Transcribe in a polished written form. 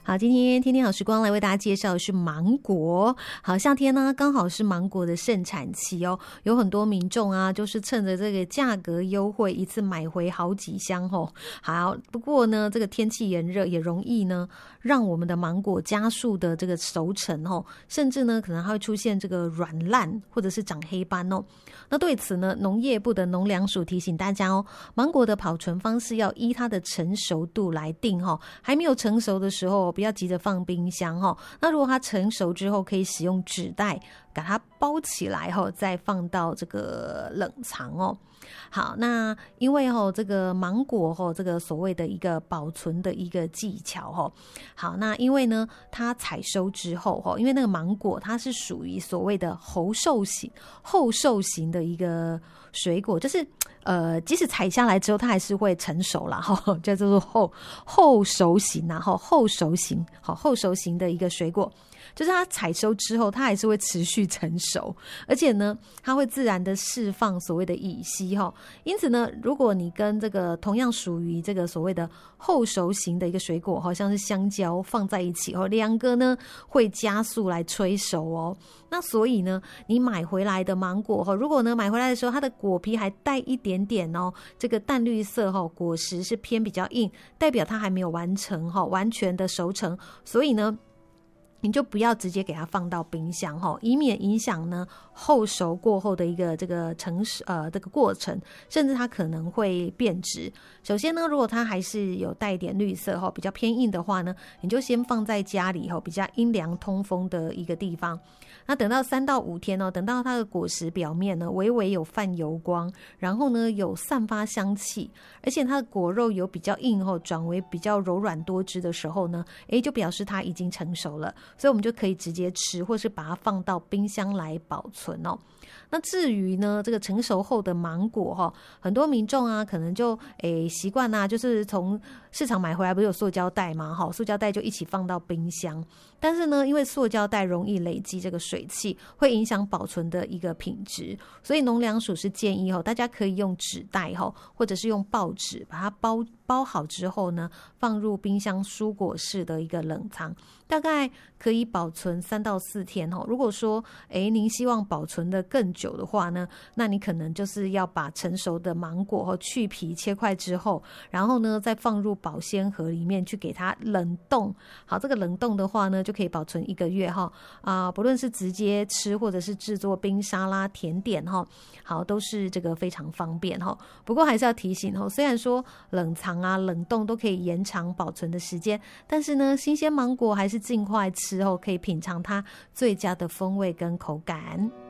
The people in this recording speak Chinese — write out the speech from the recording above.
好，今天天天好时光来为大家介绍的是芒果。好，夏天呢刚好是芒果的盛产期哦，有很多民众啊，就是趁着这个价格优惠，一次买回好几箱哦。好，不过呢，这个天气炎热也容易呢，让我们的芒果加速的这个熟成哦，甚至呢可能还会出现这个软烂或者是长黑斑哦。那对此呢，农业部的农粮署提醒大家哦，芒果的保存方式要依它的成熟度来定哦，还没有成熟的时候不要急着放冰箱哦。那如果它成熟之后，可以使用纸袋把它包起来后，再放到这个冷藏哦。好，那因为这个芒果这个所谓的一个保存的一个技巧好，那因为呢它采收之后因为那个芒果它是属于所谓的后熟型的一个水果，就是即使采下来之后它还是会成熟啦叫做后熟型啊后熟型的一个水果，就是它采收之后它还是会持续成熟，而且呢它会自然的释放所谓的乙烯因此呢，如果你跟这个同样属于这个所谓的后熟型的一个水果像是香蕉放在一起两个呢会加速来催熟那所以呢你买回来的芒果如果呢买回来的时候它的果皮还带一点点这个淡绿色果实是偏比较硬，代表它还没有完全的熟成，所以呢你就不要直接给它放到冰箱以免影响呢后熟过后的一个这个这个过程，甚至它可能会变质。首先呢，如果它还是有带一点绿色比较偏硬的话呢，你就先放在家里比较阴凉通风的一个地方。那等到3到5天等到它的果实表面呢微微有泛油光，然后呢有散发香气，而且它的果肉有比较硬转为比较柔软多汁的时候呢，就表示它已经成熟了，所以我们就可以直接吃，或是把它放到冰箱来保存那至于呢这个成熟后的芒果很多民众啊可能就习惯啊，就是从市场买回来不是有塑胶袋吗塑胶袋就一起放到冰箱，但是呢因为塑胶袋容易累积这个水汽，会影响保存的一个品质，所以农粮署是建议大家可以用纸袋或者是用报纸把它包好之后呢，放入冰箱蔬果室的一个冷藏，大概可以保存3到4天如果说您希望保存的更久的话呢，那你可能就是要把成熟的芒果去皮切块之后，然后呢再放入保鲜盒里面去给它冷冻。好，这个冷冻的话呢就可以保存1个月不论是直接吃或者是制作冰沙拉甜点好都是这个非常方便不过还是要提醒虽然说冷藏啊冷冻都可以延长保存的时间，但是呢新鲜芒果还是尽快吃可以品尝它最佳的风味跟口感。